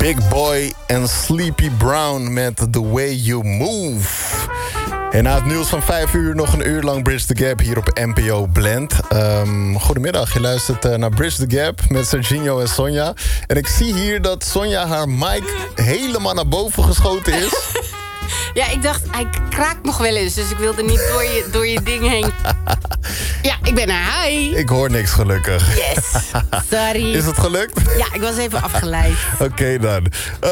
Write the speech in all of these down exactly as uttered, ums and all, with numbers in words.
Big Boy en Sleepy Brown met The Way You Move. En na het nieuws van vijf uur nog een uur lang Bridge the Gap hier op N P O Blend. Um, goedemiddag, je luistert uh, naar Bridge the Gap met Serginho en Sonja. En ik zie hier dat Sonja haar mic helemaal naar boven geschoten is. Ja, ik dacht, hij kraakt nog wel eens, dus ik wilde niet door je, door je ding heen. Ja, ik ben er. Hi. Ik hoor niks, gelukkig. Yes, sorry. Is het gelukt? Ja, ik was even afgeleid. Oké okay, dan.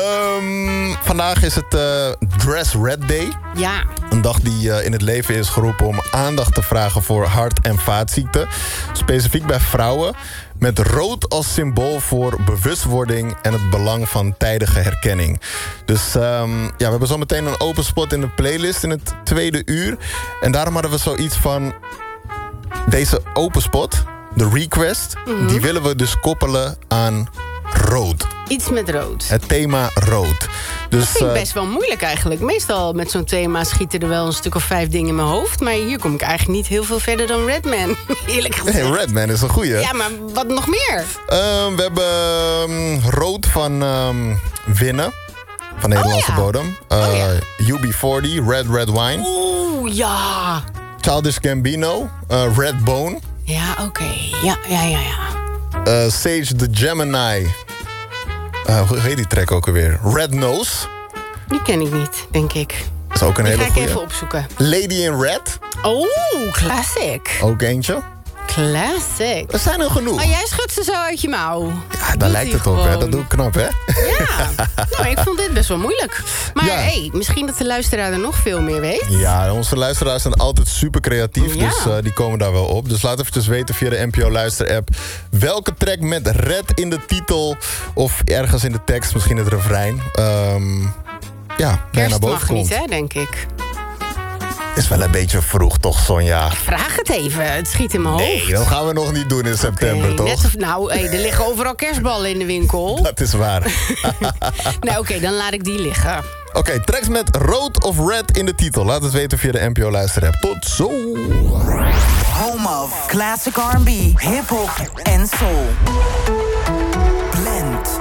Um, vandaag is het uh, Dress Red Day. Ja. Een dag die uh, in het leven is geroepen om aandacht te vragen voor hart- en vaatziekten. Specifiek bij vrouwen. Met rood als symbool voor bewustwording en het belang van tijdige herkenning. Dus um, ja, we hebben zo meteen een open spot in de playlist in het tweede uur. En daarom hadden we zoiets van deze open spot, de request, mm-hmm. die willen we dus koppelen aan rood. Iets met rood. Het thema rood. Dus, dat vind ik uh, best wel moeilijk eigenlijk. Meestal met zo'n thema schieten er wel een stuk of vijf dingen in mijn hoofd. Maar hier kom ik eigenlijk niet heel veel verder dan Redman. Eerlijk gezegd. Nee, Redman is een goeie. Ja, maar wat nog meer? Uh, we hebben um, rood van um, Winnen. Van Nederlandse oh, ja. bodem. Uh, oh, ja. U B forty, Red Red Wine. Oeh, ja. Childish Gambino, uh, Red Bone. Ja, oké. Okay. Ja, ja, ja, ja. Uh, Sage the Gemini. Uh, hoe heet die track ook alweer? Red Nose. Die ken ik niet, denk ik. Dat is ook een die hele ga ik goeie. even opzoeken. Lady in Red. Oh, classic. Ook eentje. Classic. Er zijn er genoeg. Maar jij schudt ze zo uit je mouw. Ja, daar lijkt het op, hè. Dat doe ik knap, hè. Ja, nou, ik vond dit best wel moeilijk. Maar ja. hey, misschien dat de luisteraar er nog veel meer weet. Ja, onze luisteraars zijn altijd super creatief. Ja. Dus uh, die komen daar wel op. Dus laat even weten via de N P O Luister-app welke track met Red in de titel of ergens in de tekst, misschien het refrein, um, ja, naar boven mag komt. niet, hè, denk ik. Is wel een beetje vroeg, toch, Sonja? Vraag het even, het schiet in mijn hoofd. Nee, dat gaan we nog niet doen in september, okay, toch? Net of, nou, hey, er liggen overal kerstballen in de winkel. Dat is waar. Nou, oké, okay, dan laat ik die liggen. Oké, okay, tracks met rood of red in de titel. Laat het weten via de N P O Luister-app. Tot zo! Home of classic R and B, hip-hop en soul. Blend.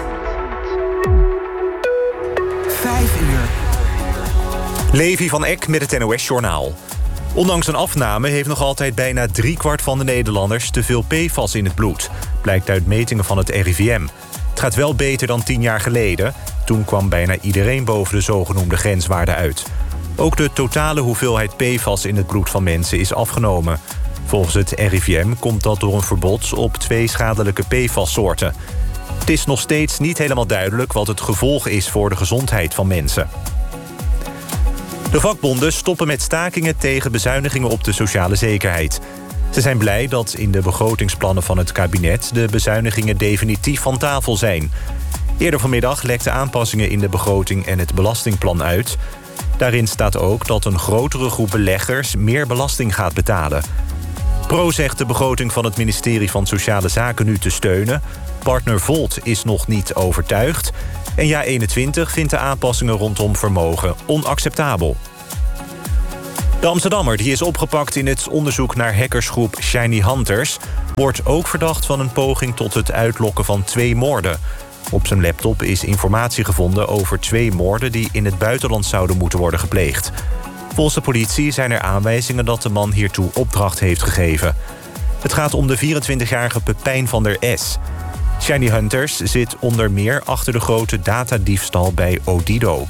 Vijf uur. Levi van Eck met het N O S-journaal. Ondanks een afname heeft nog altijd bijna driekwart van de Nederlanders te veel P F A S in het bloed. Blijkt uit metingen van het R I V M. Het gaat wel beter dan tien jaar geleden. Toen kwam bijna iedereen boven de zogenoemde grenswaarde uit. Ook de totale hoeveelheid P F A S in het bloed van mensen is afgenomen. Volgens het R I V M komt dat door een verbod op twee schadelijke P F A S-soorten. Het is nog steeds niet helemaal duidelijk wat het gevolg is voor de gezondheid van mensen. De vakbonden stoppen met stakingen tegen bezuinigingen op de sociale zekerheid. Ze zijn blij dat in de begrotingsplannen van het kabinet de bezuinigingen definitief van tafel zijn. Eerder vanmiddag lekten aanpassingen in de begroting en het belastingplan uit. Daarin staat ook dat een grotere groep beleggers meer belasting gaat betalen. Pro zegt de begroting van het ministerie van Sociale Zaken nu te steunen. Partner Volt is nog niet overtuigd. En Ja eenentwintig vindt de aanpassingen rondom vermogen onacceptabel. De Amsterdammer, die is opgepakt in het onderzoek naar hackersgroep Shiny Hunters, wordt ook verdacht van een poging tot het uitlokken van twee moorden. Op zijn laptop is informatie gevonden over twee moorden die in het buitenland zouden moeten worden gepleegd. Volgens de politie zijn er aanwijzingen dat de man hiertoe opdracht heeft gegeven. Het gaat om de vierentwintigjarige Pepijn van der S. Shiny Hunters zit onder meer achter de grote datadiefstal bij Odido.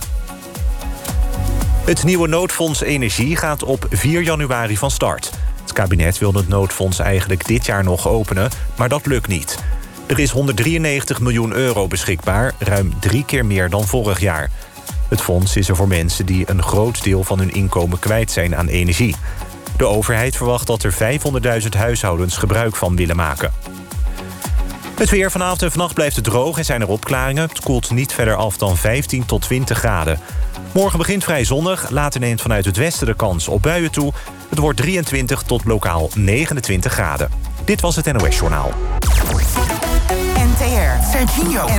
Het nieuwe noodfonds Energie gaat op vier januari van start. Het kabinet wilde het noodfonds eigenlijk dit jaar nog openen, maar dat lukt niet. Er is honderddrieënnegentig miljoen euro beschikbaar, ruim drie keer meer dan vorig jaar. Het fonds is er voor mensen die een groot deel van hun inkomen kwijt zijn aan energie. De overheid verwacht dat er vijfhonderdduizend huishoudens gebruik van willen maken. Het weer vanavond en vannacht blijft het droog en zijn er opklaringen. Het koelt niet verder af dan vijftien tot twintig graden. Morgen begint vrij zonnig, later neemt vanuit het westen de kans op buien toe. Het wordt drieëntwintig tot lokaal negenentwintig graden. Dit was het N O S-journaal. N T R, Serginho.